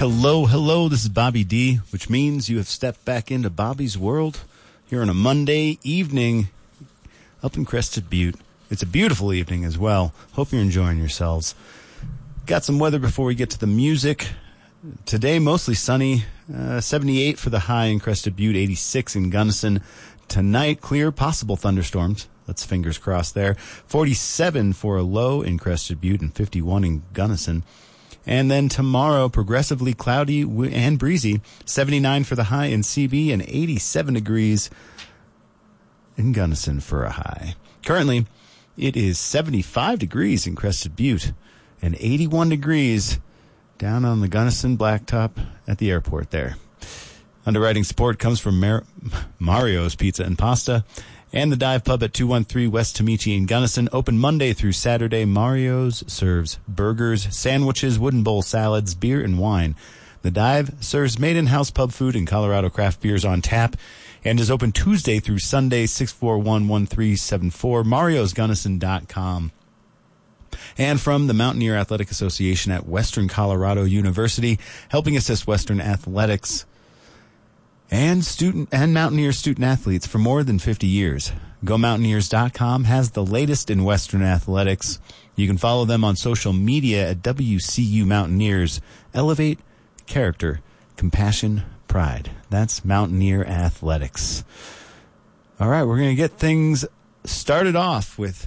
Hello, hello, this is Bobby D, which means you have stepped back into Bobby's world here on a Monday evening up in Crested Butte. It's a beautiful evening as well. Hope you're enjoying yourselves. Got some weather before we get to the music. Today, mostly sunny, 78 for the high in Crested Butte, 86 in Gunnison. Tonight, clear, possible thunderstorms. Let's fingers crossed there. 47 for a low in Crested Butte and 51 in Gunnison. And then tomorrow, progressively cloudy and breezy. 79 for the high in CB and 87 degrees in Gunnison for a high. Currently, it is 75 degrees in Crested Butte and 81 degrees down on the Gunnison Blacktop at the airport there. Underwriting support comes from Mario's Pizza and Pasta and the Dive Pub at 213 West Tamichi in Gunnison. Open Monday through Saturday. Mario's serves burgers, sandwiches, wooden bowl salads, beer, and wine. The Dive serves made-in-house pub food and Colorado craft beers on tap and is open Tuesday through Sunday, 641-1374, mariosgunnison.com. And from the Mountaineer Athletic Association at Western Colorado University, helping assist Western athletics and Mountaineer student athletes for more than 50 years. GoMountaineers.com has the latest in Western athletics. You can follow them on social media at WCU Mountaineers. Elevate, character, compassion, pride. That's Mountaineer Athletics. All right, we're going to get things started off with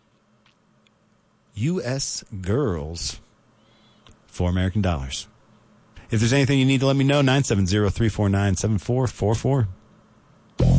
U.S. Girls for American Dollars. If there's anything you need to let me know, 970-349-7444.